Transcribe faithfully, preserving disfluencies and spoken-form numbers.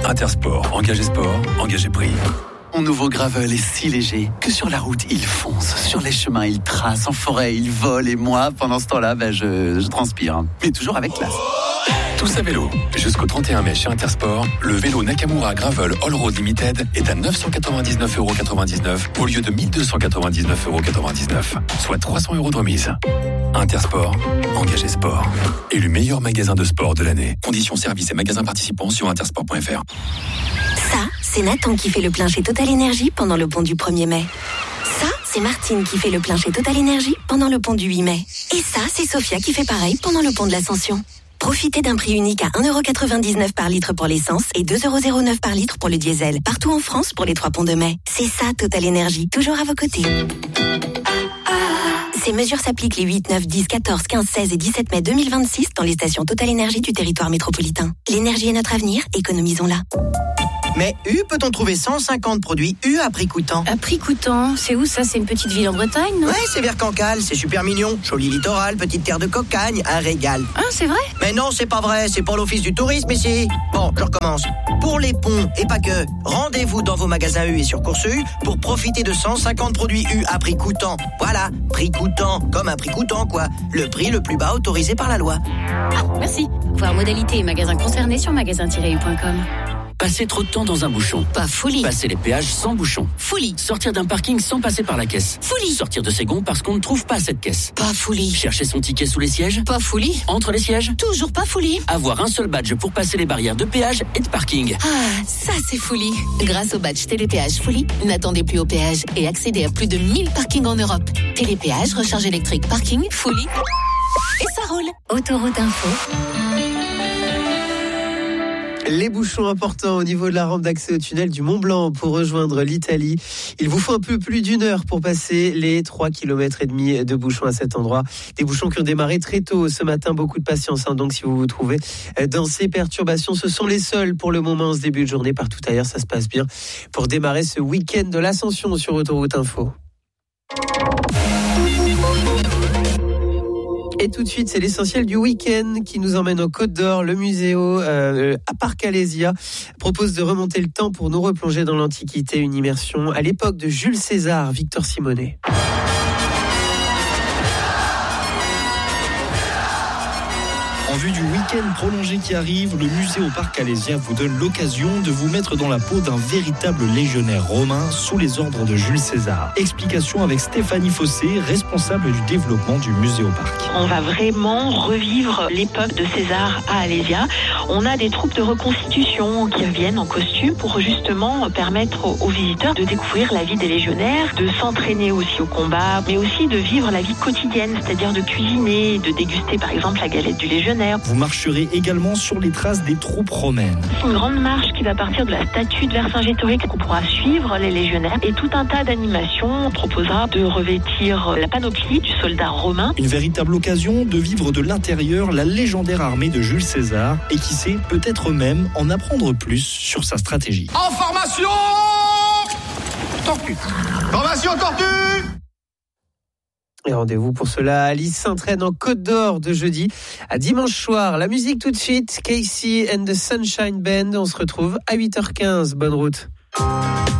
Intersport, engagé sport, engagé prix. Mon nouveau Gravel est si léger que sur la route, il fonce. Sur les chemins, il trace. En forêt, il vole. Et moi, pendant ce temps-là, ben, je, je transpire. Mais toujours avec classe. Tous à vélo. Jusqu'au trente et un mai chez Intersport, le vélo Nakamura Gravel All Road Limited est à neuf cent quatre-vingt-dix-neuf euros quatre-vingt-dix-neuf au lieu de mille deux cent quatre-vingt-dix-neuf euros quatre-vingt-dix-neuf, soit trois cents euros de remise. Intersport, engagé sport. Élu meilleur magasin de sport de l'année. Conditions services et magasins participants sur intersport point f r. Ça, c'est Nathan qui fait le plein chez Total Energy pendant le pont du premier mai. Ça, c'est Martine qui fait le plein chez Total Energy pendant le pont du huit mai. Et ça, c'est Sophia qui fait pareil pendant le pont de l'Ascension. Profitez d'un prix unique à un euro quatre-vingt-dix-neuf par litre pour l'essence et deux euros zéro neuf par litre pour le diesel. Partout en France pour les trois ponts de mai. C'est ça, Total Energy, toujours à vos côtés. Ces mesures s'appliquent les huit, neuf, dix, quatorze, quinze, seize et dix-sept mai deux mille vingt-six dans les stations Total Energy du territoire métropolitain. L'énergie est notre avenir, économisons-la. Mais U, peut-on trouver cent cinquante produits U à prix coûtant? À prix coûtant, c'est où ça? C'est une petite ville en Bretagne, non? Ouais, c'est vers Cancale, c'est super mignon. Joli littoral, petite terre de cocagne, un régal. Ah, c'est vrai? Mais non, c'est pas vrai, c'est pas l'office du tourisme ici. Bon, je recommence. Pour les ponts, et pas que, rendez-vous dans vos magasins U et sur Course U pour profiter de cent cinquante produits U à prix coûtant. Voilà, prix coûtant, comme un prix coûtant quoi. Le prix le plus bas autorisé par la loi. Ah, merci. Voir modalité et magasins concernés sur magasin tiret u point com. Passer trop de temps dans un bouchon. Pas folie. Passer les péages sans bouchon. Folie. Sortir d'un parking sans passer par la caisse. Folie. Sortir de ses gonds parce qu'on ne trouve pas cette caisse. Pas folie. Chercher son ticket sous les sièges. Pas folie. Entre les sièges. Toujours pas folie. Avoir un seul badge pour passer les barrières de péage et de parking. Ah, ça c'est folie. Grâce au badge Télépéage Folie, n'attendez plus au péage et accédez à plus de mille parkings en Europe. Télépéage, recharge électrique, parking, Folie. Et ça roule. Autoroute Info. Les bouchons importants au niveau de la rampe d'accès au tunnel du Mont Blanc pour rejoindre l'Italie. Il vous faut un peu plus d'une heure pour passer les trois kilomètres et demi de bouchons à cet endroit. Des bouchons qui ont démarré très tôt ce matin. Beaucoup de patience, hein. Donc si vous vous trouvez dans ces perturbations, ce sont les seuls pour le moment en ce début de journée. Partout ailleurs, ça se passe bien pour démarrer ce week-end de l'Ascension sur Autoroute Info. Et tout de suite, c'est l'essentiel du week-end qui nous emmène en Côte d'Or. Le muséo euh, à Parc Alésia propose de remonter le temps pour nous replonger dans l'Antiquité. Une immersion à l'époque de Jules César. Victor Simonet. En vue du week-end prolongé qui arrive, le musée au Parc Alésia vous donne l'occasion de vous mettre dans la peau d'un véritable légionnaire romain sous les ordres de Jules César. Explication avec Stéphanie Fossé, responsable du développement du musée au Parc. On va vraiment revivre l'époque de César à Alésia. On a des troupes de reconstitution qui reviennent en costume pour justement permettre aux visiteurs de découvrir la vie des légionnaires, de s'entraîner aussi au combat, mais aussi de vivre la vie quotidienne, c'est-à-dire de cuisiner, de déguster par exemple la galette du légionnaire. Vous marcherez également sur les traces des troupes romaines. C'est une grande marche qui va partir de la statue de Vercingétorix qu'on pourra suivre les légionnaires et tout un tas d'animations. On proposera de revêtir la panoplie du soldat romain. Une véritable occasion de vivre de l'intérieur la légendaire armée de Jules César et qui sait peut-être même en apprendre plus sur sa stratégie. En formation tortue. Formation tortue. Et rendez-vous pour cela. Alice s'entraîne en Côte d'Or de jeudi à dimanche soir. La musique tout de suite. Casey and the Sunshine Band. On se retrouve à huit heures quinze. Bonne route.